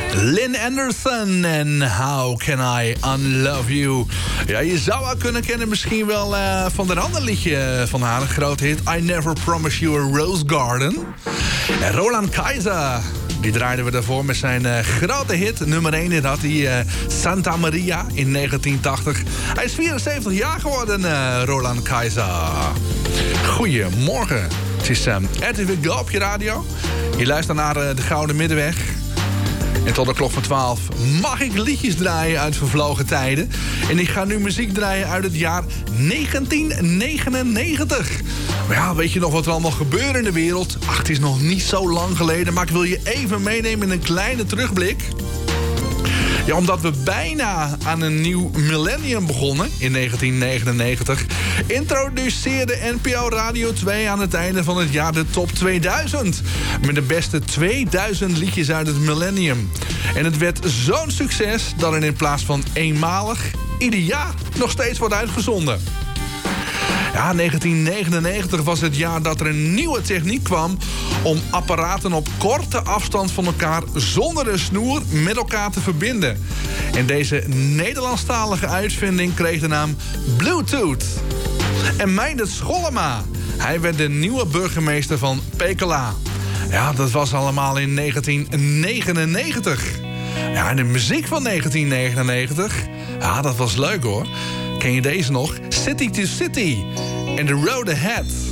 Lynn Anderson en How Can I Unlove You. Ja, je zou haar kunnen kennen misschien wel van een ander liedje van haar. Een grote hit, I Never Promise You a Rose Garden. En Roland Kaiser, die draaiden we daarvoor met zijn grote hit. Nummer 1 hit had hij, Santa Maria in 1980. Hij is 74 jaar geworden, Roland Kaiser. Goedemorgen. Het is RTV Go op je radio. Je luistert naar de Gouden Middenweg. En tot de klok van 12 mag ik liedjes draaien uit vervlogen tijden. En ik ga nu muziek draaien uit het jaar 1999. Maar ja, weet je nog wat er allemaal gebeurde in de wereld? Ach, het is nog niet zo lang geleden, maar ik wil je even meenemen in een kleine terugblik. Ja, omdat we bijna aan een nieuw millennium begonnen in 1999... introduceerde NPO Radio 2 aan het einde van het jaar de top 2000... met de beste 2000 liedjes uit het millennium. En het werd zo'n succes dat er in plaats van eenmalig ieder jaar nog steeds wordt uitgezonden. Ja, 1999 was het jaar dat er een nieuwe techniek kwam om apparaten op korte afstand van elkaar zonder een snoer met elkaar te verbinden. En deze Nederlandstalige uitvinding kreeg de naam Bluetooth. En Meindert Schollema, hij werd de nieuwe burgemeester van Pekela. Ja, dat was allemaal in 1999. Ja, en de muziek van 1999, ja, dat was leuk hoor. Ken je deze nog? City to City en The Road Ahead.